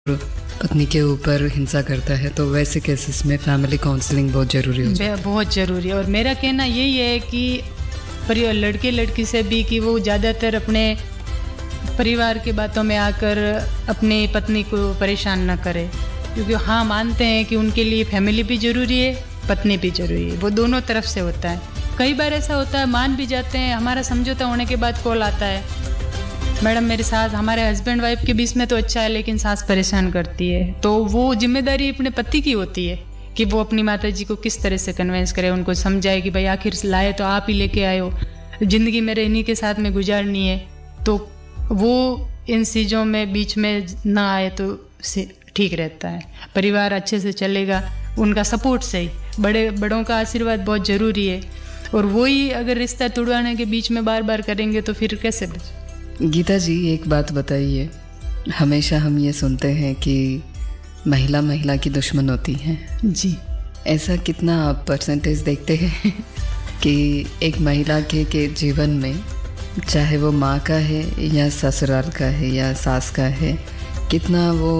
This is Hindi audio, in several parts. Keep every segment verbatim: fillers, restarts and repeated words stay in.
पत्नी के ऊपर हिंसा करता है, तो वैसे केसेस में फैमिली काउंसलिंग बहुत ज़रूरी है। बहुत ज़रूरी है। और मेरा कहना यही है कि परिवार लड़के लड़की से भी कि वो ज़्यादातर अपने परिवार की बातों में आकर अपनी पत्नी को परेशान ना करे, क्योंकि हाँ मानते हैं कि उनके लिए फैमिली भी ज़रूरी है, पत्नी भी ज़रूरी है, वो दोनों तरफ से होता है। कई बार ऐसा होता है मान भी जाते हैं, हमारा समझौता होने के बाद कॉल आता है, मैडम मेरे साथ हमारे हस्बैंड वाइफ के बीच में तो अच्छा है लेकिन सास परेशान करती है। तो वो जिम्मेदारी अपने पति की होती है कि वो अपनी माता जी को किस तरह से कन्विंस करे, उनको समझाए कि भाई आखिर लाए तो आप ही लेके आए हो, ज़िंदगी मेरे इन्हीं के साथ में गुजारनी है, तो वो इन चीज़ों में बीच में ना आए तो ठीक रहता है, परिवार अच्छे से चलेगा, उनका सपोर्ट सही, बड़े बड़ों का आशीर्वाद बहुत ज़रूरी है। और वही अगर रिश्ता तुड़वाने के बीच में बार बार करेंगे तो फिर कैसे बचे। गीता जी एक बात बताइए, हमेशा हम ये सुनते हैं कि महिला महिला की दुश्मन होती है जी, ऐसा कितना आप परसेंटेज देखते हैं कि एक महिला के के जीवन में, चाहे वो माँ का है या ससुराल का है या सास का है, कितना वो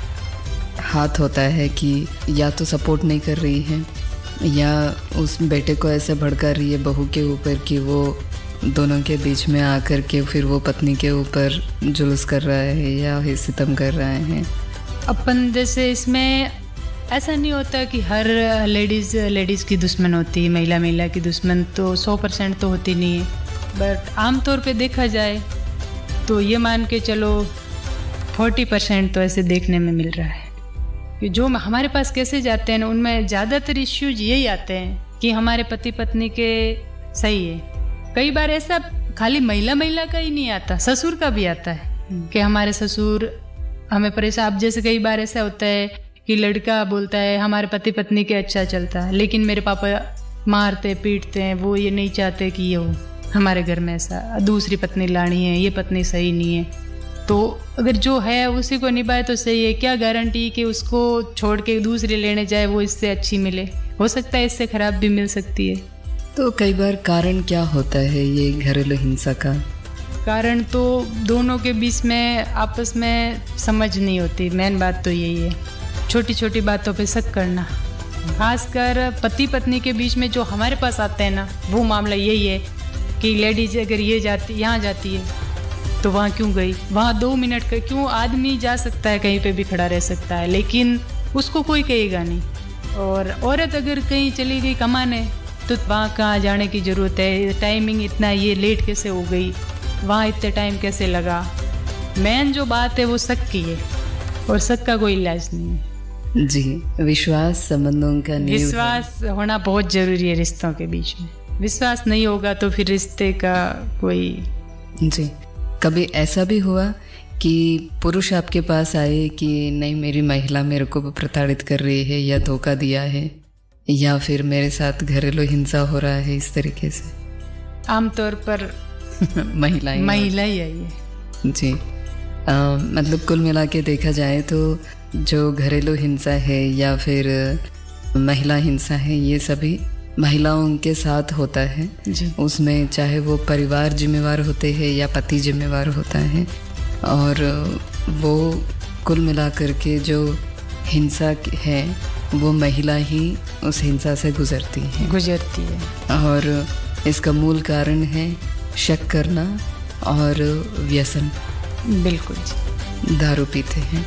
हाथ होता है कि या तो सपोर्ट नहीं कर रही है या उस बेटे को ऐसे भड़का रही है बहू के ऊपर कि वो दोनों के बीच में आकर के फिर वो पत्नी के ऊपर जुलूस कर रहा है या सितम कर रहे हैं। अपन जैसे इसमें ऐसा नहीं होता कि हर लेडीज़ लेडीज़ की दुश्मन होती है, महिला महिला की दुश्मन तो सौ परसेंट तो होती नहीं है, बट आमतौर पे देखा जाए तो ये मान के चलो फोर्टी परसेंट तो ऐसे देखने में मिल रहा है कि जो हमारे पास कैसे जाते हैं ना, उनमें ज़्यादातर इश्यूज यही आते हैं कि हमारे पति पत्नी के सही है। कई बार ऐसा खाली महिला महिला का ही नहीं आता, ससुर का भी आता है कि हमारे ससुर हमें परेशान। अब जैसे कई बार ऐसा होता है कि लड़का बोलता है हमारे पति पत्नी के अच्छा चलता है, लेकिन मेरे पापा मारते पीटते हैं, वो ये नहीं चाहते कि ये हो हमारे घर में, ऐसा दूसरी पत्नी लानी है, ये पत्नी सही नहीं है। तो अगर जो है उसी को निभाए तो सही है, क्या गारंटी कि उसको छोड़ के दूसरी लेने जाए वो इससे अच्छी मिले, हो सकता है इससे खराब भी मिल सकती है। तो कई बार कारण क्या होता है ये घरेलू हिंसा का? कारण तो दोनों के बीच में आपस में समझ नहीं होती, मेन बात तो यही है, छोटी छोटी बातों पे शक करना, खासकर पति पत्नी के बीच में जो हमारे पास आते हैं ना, वो मामला यही है कि लेडीज अगर ये जाती यहाँ जाती है तो वहाँ क्यों गई, वहाँ दो मिनट का क्यों, आदमी जा सकता है कहीं पे भी खड़ा रह सकता है लेकिन उसको कोई कहेगा नहीं, और औरत अगर कहीं चली गई कमाने तो वहाँ कहाँ जाने की ज़रूरत है, टाइमिंग इतना ये लेट कैसे हो गई, वहाँ इतने टाइम कैसे लगा। मेन जो बात है वो शक की है और शक का कोई इलाज नहीं है। जी, विश्वास संबंधों का नींव है। विश्वास होना बहुत ज़रूरी है रिश्तों के बीच में, विश्वास नहीं होगा तो फिर रिश्ते का कोई। जी, कभी ऐसा भी हुआ कि पुरुष आपके पास आए कि नहीं मेरी महिला मेरे को प्रताड़ित कर रही है या धोखा दिया है या फिर मेरे साथ घरेलू हिंसा हो रहा है, इस तरीके से? आमतौर पर महिलाएं महिला ही आई है। जी, आ, मतलब कुल मिला के देखा जाए तो जो घरेलू हिंसा है या फिर महिला हिंसा है, ये सभी महिलाओं के साथ होता है जी। उसमें चाहे वो परिवार जिम्मेवार होते हैं या पति जिम्मेवार होता है, और वो कुल मिलाकर के जो हिंसा है वो महिला ही उस हिंसा से गुजरती है गुजरती है और इसका मूल कारण है शक करना और व्यसन। बिल्कुल जी, दारू पीते हैं।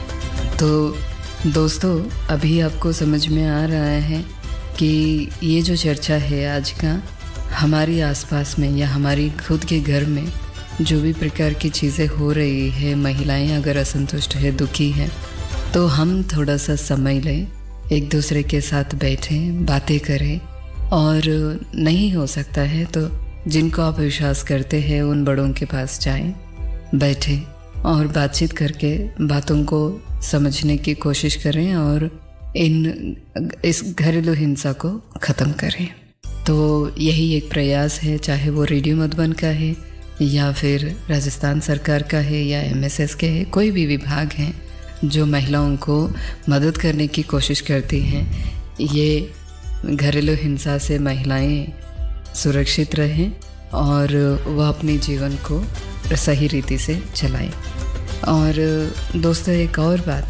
तो दोस्तों, अभी आपको समझ में आ रहा है कि ये जो चर्चा है आज का, हमारी आसपास में या हमारी खुद के घर में जो भी प्रकार की चीज़ें हो रही है, महिलाएं अगर असंतुष्ट है, दुखी है, तो हम थोड़ा सा समय लें, एक दूसरे के साथ बैठें, बातें करें, और नहीं हो सकता है तो जिनको आप विश्वास करते हैं उन बड़ों के पास जाएं, बैठें और बातचीत करके बातों को समझने की कोशिश करें और इन इस घरेलू हिंसा को ख़त्म करें। तो यही एक प्रयास है, चाहे वो रेडियो मधुबन का है या फिर राजस्थान सरकार का है या एमएसएस के है, कोई भी विभाग है जो महिलाओं को मदद करने की कोशिश करती हैं, ये घरेलू हिंसा से महिलाएं सुरक्षित रहें और वह अपने जीवन को सही रीति से चलाएं। और दोस्तों एक और बात